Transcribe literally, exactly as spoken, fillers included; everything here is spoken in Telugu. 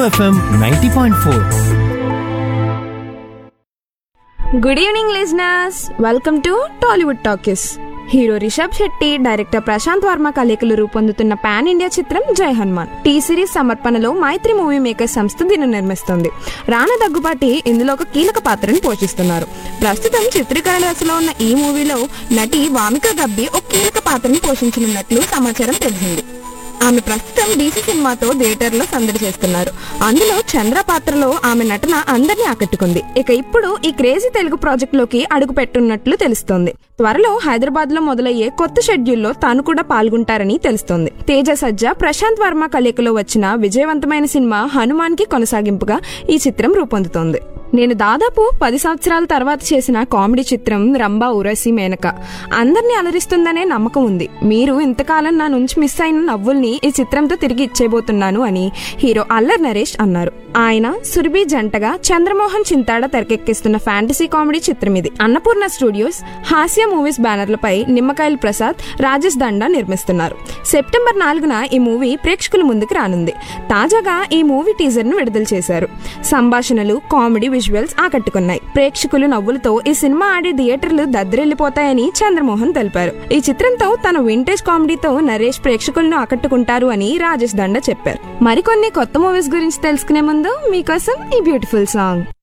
FM ninety point four. Good evening listeners, welcome to Tollywood talkies. Hero Rishabh Shetty, director Prashanth Varma కలయికలు రూపొందుతున్న పాన్ ఇండియా చిత్రం జై హనుమాన్ టీ సిరీస్ సమర్పణలో మైత్రి మూవీ మేకర్ సంస్థ దీన్ని నిర్మిస్తుంది. రానా దగ్గుబాటి ఇందులో ఒక కీలక పాత్రను పోషిస్తున్నారు. ప్రస్తుతం చిత్రీకరణ దశలో ఉన్న ఈ మూవీలో నటి వామిక గబ్బి ఒక కీలక పాత్రను పోషించనున్నట్లు సమాచారం తెలిసింది. ఆమె ప్రస్తుతం డీసీ సినిమాతో థియేటర్ లో సందడి చేస్తున్నారు. అందులో చంద్ర పాత్రలో ఆమె నటన అందరినీ ఆకట్టుకుంది. ఇక ఇప్పుడు ఈ క్రేజీ తెలుగు ప్రాజెక్ట్ లోకి అడుగు పెట్టున్నట్లు తెలుస్తోంది. త్వరలో హైదరాబాద్ లో మొదలయ్యే కొత్త షెడ్యూల్లో తాను కూడా పాల్గొంటారని తెలుస్తోంది. తేజ సజ్జా, ప్రశాంత్ వర్మ కలయికలో వచ్చిన విజయవంతమైన సినిమా హనుమాన్ కి కొనసాగింపుగా ఈ చిత్రం రూపొందుతోంది. నేను దాదాపు పది సంవత్సరాల తర్వాత చేసిన కామెడీ చిత్రం రంభా ఊరసి మేనక అందరినీ అలరిస్తుందనే నమ్మకం ఉంది. మీరు ఇంతకాలం నా నుంచి మిస్ అయిన నవ్వుల్ని ఈ చిత్రంతో తిరిగి ఇచ్చేయబోతున్నాను అని హీరో అల్లర్ నరేష్ అన్నారు. ఆయన సురభి జంటగా చంద్రమోహన్ చింతాడ తెరకెక్కిస్తున్న ఫ్యాంటసీ కామెడీ చిత్రం ఇది. అన్నపూర్ణ స్టూడియోస్, హాస్య మూవీస్ బ్యానర్లపై నిమ్మకాయల ప్రసాద్, రాజేష్ దండా నిర్మిస్తున్నారు. సెప్టెంబర్ నాలుగున ఈ మూవీ ప్రేక్షకుల ముందుకు రానుంది. తాజాగా ఈ మూవీ టీజర్ ను విడుదల చేశారు. సంభాషణలు, కామెడీ విజువల్స్ ఆకట్టుకున్నాయి. ప్రేక్షకులు నవ్వులతో ఈ సినిమా ఆడే థియేటర్లు దద్దరిల్లిపోతాయని చంద్రమోహన్ తెలిపారు. ఈ చిత్రంతో తన వింటేజ్ కామెడీతో నరేష్ ప్రేక్షకులను ఆకట్టుకుంటారు అని రాజేష్ దండా చెప్పారు. మరికొన్ని కొత్త మూవీస్ గురించి తెలుసుకునే ముందు మీకోసం ఈ బ్యూటిఫుల్ సాంగ్.